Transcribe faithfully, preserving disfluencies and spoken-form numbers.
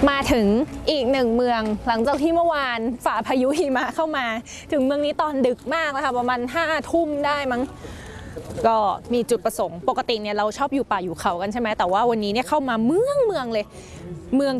มาถึงอีกหนึ่งเมืองหลังจากที่เมื่อวานฝ่าพายุหิมะเข้ามาถึงเมืองนี้ตอนดึกมากนะคะประมาณห้าทุ่มได้มั้งก็มีจุดประสงค์ปกติเนี่ยเราชอบอยู่ป่าอยู่เขากันใช่ไหมแต่ว่าวันนี้เนี่ยเข้ามาเมืองเมืองเลยเมือง